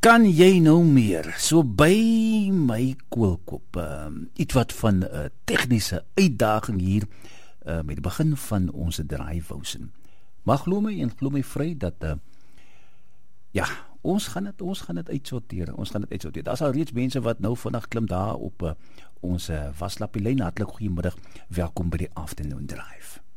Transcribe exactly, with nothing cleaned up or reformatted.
Kan jy nou meer, so by my koolkop, uh, iets wat van 'n uh, tegniese uitdaging hier, uh, met die begin van ons draaivousen. Maar glo my en glo my vry, dat, uh, ja, ons gaan het, ons gaan het uitsorteer, ons gaan het uitsorteer. Daar is al reeds mense wat nou vandag klim daar op uh, ons uh, waslappie lyn. Hartlik goeiemiddag, welkom by die Afternoon Drive.